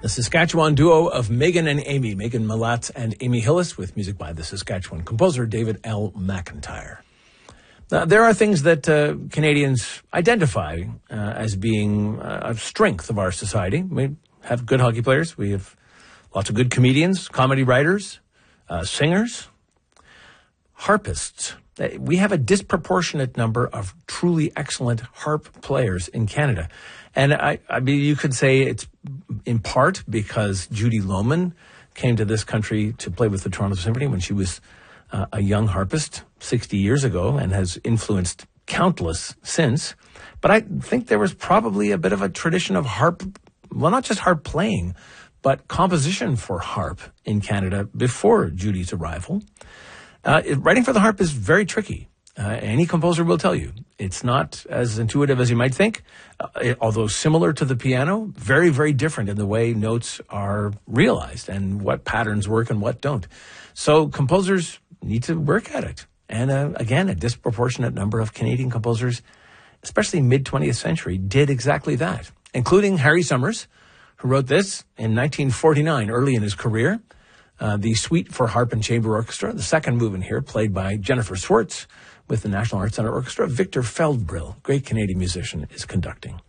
The Saskatchewan duo of Megan and Amy, Megan Malatz and Amy Hillis, with music by the Saskatchewan composer David L. McIntyre. Now, there are things that Canadians identify as being a strength of our society. We have good hockey players. We have lots of good comedians, comedy writers, singers, harpists. We have a disproportionate number of truly excellent harp players in Canada. And I mean, you could say it's in part because Judy Lohman came to this country to play with the Toronto Symphony when she was a young harpist 60 years ago and has influenced countless since. But I think there was probably a bit of a tradition of harp, well, not just harp playing, but composition for harp in Canada before Judy's arrival. Writing for the harp is very tricky. Any composer will tell you. It's not as intuitive as you might think, although similar to the piano, very, very different in the way notes are realized and what patterns work and what don't. So composers need to work at it. And again, a disproportionate number of Canadian composers, especially mid-20th century, did exactly that, including Harry Summers, who wrote this in 1949, early in his career. The Suite for Harp and Chamber Orchestra, the second movement here, played by Jennifer Swartz with the National Arts Centre Orchestra. Victor Feldbrill, great Canadian musician, is conducting.